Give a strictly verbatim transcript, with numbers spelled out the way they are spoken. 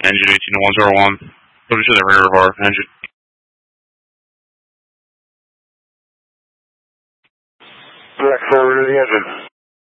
Engine eighteen one zero one. Put it to the rear of our engine. Direct forward to the engine.